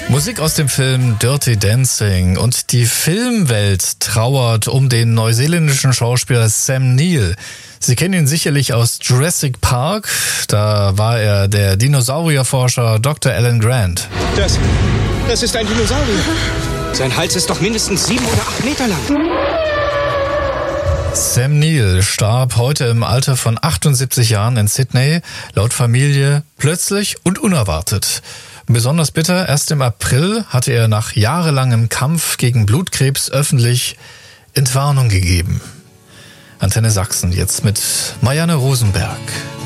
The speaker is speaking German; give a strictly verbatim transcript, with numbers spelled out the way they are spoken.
Musik aus dem Film Dirty Dancing, und die Filmwelt trauert um den neuseeländischen Schauspieler Sam Neill. Sie kennen ihn sicherlich aus Jurassic Park, da war er der Dinosaurierforscher Doktor Alan Grant. Das, das ist ein Dinosaurier. Sein Hals ist doch mindestens sieben oder acht Meter lang. Sam Neill starb heute im Alter von achtundsiebzig Jahren in Sydney, laut Familie plötzlich und unerwartet. Besonders bitter, erst im April hatte er nach jahrelangem Kampf gegen Blutkrebs öffentlich Entwarnung gegeben. Antenne Sachsen jetzt mit Marianne Rosenberg.